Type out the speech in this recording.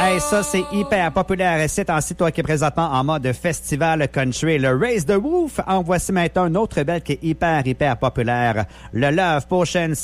Hey, ça, c'est hyper populaire. C'est en site, toi, qui est présentement en mode festival country. Le Raise the Roof. En voici maintenant une autre belle qui est hyper populaire. Le Love Potion.